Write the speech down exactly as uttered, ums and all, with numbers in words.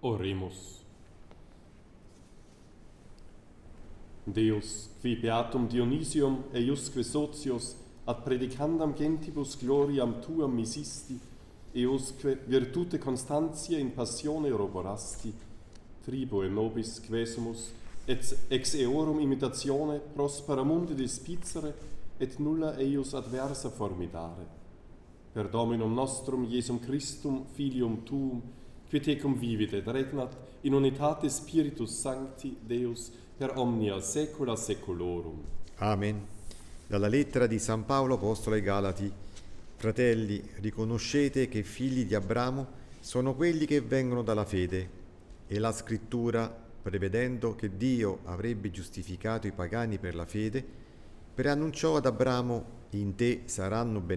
Oremus. Deus, qui beatum Dionysium eiusque socios ad predicandam gentibus gloriam tuam misisti, eusque virtute constantia in passione roborasti, tribo e nobis quesumus, et ex eorum imitatione prospera mundi dispicere, et nulla eius adversa formidare. Per Dominum nostrum Iesum Christum, Filium Tuum, qui tecum vivit et regnat in unitate Spiritus Sancti, Deus, per omnia saecula saeculorum. Amen. Dalla lettera di San Paolo Apostolo ai Galati. Fratelli, riconoscete che figli di Abramo sono quelli che vengono dalla fede, e la Scrittura, prevedendo che Dio avrebbe giustificato i pagani per la fede, preannunciò ad Abramo: in te saranno benedetti